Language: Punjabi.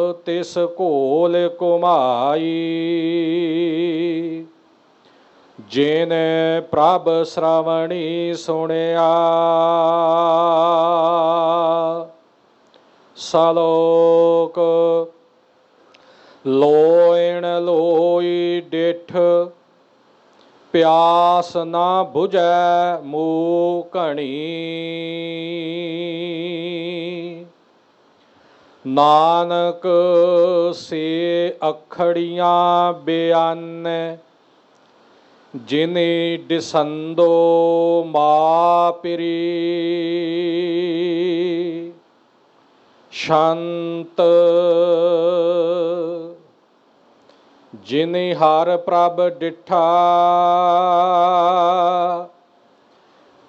ਤਿਸ ਘੋਲ ਕੁਮਾਈ। ਜਿਨੇ ਪ੍ਰਭ ਸ਼੍ਰਵਣੀ ਸੁਣਿਆ, ਸਲੋਕ ਲੋਇਣ ਲੋਈ ਡਿਠ, ਪਿਆਸ ਨਾ ਬੁਝੈ ਮੂਹ ਘਣੀ। ਨਾਨਕ ਸੇ ਅਖੜੀਆਂ ਬਿਆਨੈ, ਜਿਨੇ ਦਿਸੰਦੋ ਮਾਪਰੀ। ਸ਼ੰਤ ਜਿਨੇ ਹਰ ਪ੍ਰਭ ਡਿਠਾ,